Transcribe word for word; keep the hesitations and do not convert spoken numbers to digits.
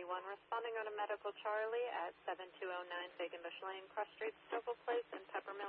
twenty-one, responding on a medical Charlie at seven two zero nine Bacon Bush Lane, Cross Street, Stovall Place in Peppermint.